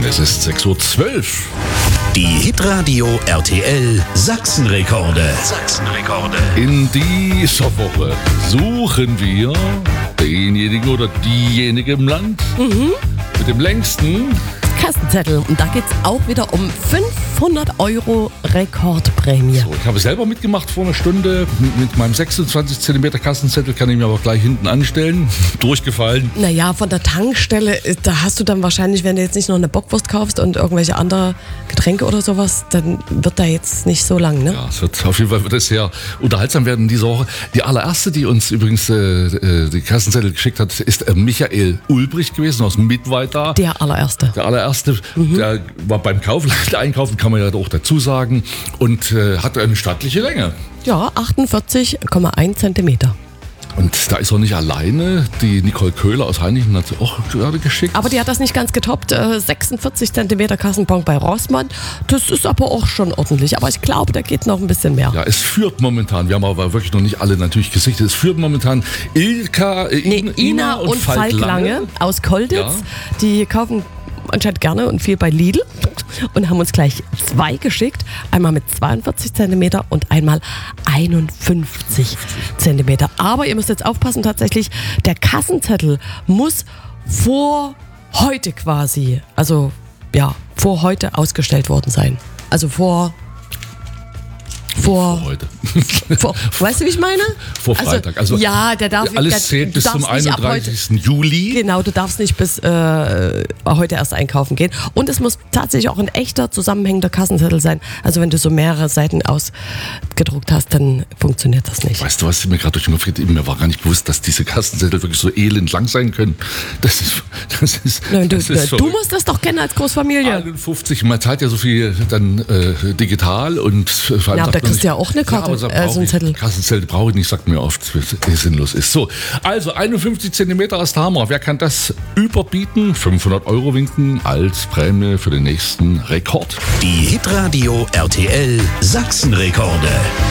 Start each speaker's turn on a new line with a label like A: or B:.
A: Es ist 6:12 Uhr.
B: Die Hitradio RTL Sachsenrekorde.
A: In dieser Woche suchen wir denjenigen oder diejenige im Land mit dem längsten
C: Kassenzettel. Und da geht es auch wieder um 500 € Rekordprämie.
A: So, ich habe selber mitgemacht vor einer Stunde. Mit meinem 26 cm Kassenzettel kann ich mir aber gleich hinten anstellen. Durchgefallen.
C: Naja, von der Tankstelle, da hast du dann wahrscheinlich, wenn du jetzt nicht noch eine Bockwurst kaufst und irgendwelche andere Getränke oder sowas, dann wird da jetzt nicht so lang, ne?
A: Ja, auf jeden Fall wird es sehr unterhaltsam werden in dieser Woche. Die allererste, die uns übrigens die Kassenzettel geschickt hat, ist Michael Ulbricht gewesen aus Mittweida.
C: Der allererste.
A: Der allererste, der war beim Kaufland einkaufen, kann man ja auch dazu sagen, und hat eine stattliche Länge.
C: Ja, 48,1 Zentimeter.
A: Und da ist er nicht alleine. Die Nicole Köhler aus Heinichen hat sie auch gerade geschickt.
C: Aber die hat das nicht ganz getoppt. 46 Zentimeter Kassenbon bei Rossmann. Das ist aber auch schon ordentlich. Aber ich glaube, da geht noch ein bisschen mehr.
A: Ja, es führt momentan, wir haben aber wirklich noch nicht alle natürlich gesichtet, es führt momentan
C: Ina und Falk Lange aus Kolditz.
A: Ja.
C: Die kaufen anscheinend gerne und viel bei Lidl und haben uns gleich 2 geschickt. Einmal mit 42 cm und einmal 51 cm. Aber ihr müsst jetzt aufpassen, tatsächlich, der Kassenzettel muss vor heute quasi, also ja, vor heute ausgestellt worden sein. Also vor
A: heute.
C: Weißt du, wie ich meine?
A: Vor Freitag. Also
C: ja, der darf
A: alles zählt bis zum 31. Juli.
C: Genau, du darfst nicht bis heute erst einkaufen gehen. Und es muss tatsächlich auch ein echter, zusammenhängender Kassenzettel sein. Also wenn du so mehrere Seiten ausgedruckt hast, dann funktioniert das nicht.
A: Weißt du, was mir gerade durch den Kopf geht? Mir war gar nicht bewusst, dass diese Kassenzettel wirklich so elend lang sein können. Das ist
C: Du musst das doch kennen als Großfamilie.
A: 51, man zahlt ja so viel dann digital und vor allem
C: Ja, aber da
A: sagt man
C: kriegst du ja auch eine Karte,
A: aber da
C: so einen Zettel.
A: Kassenzettel brauche ich nicht, sagt mir oft, es sinnlos ist. So, also 51 cm ist der Hammer. Wer kann das überbieten? 500 € winken als Prämie für den nächsten Rekord.
B: Die Hitradio RTL Sachsenrekorde.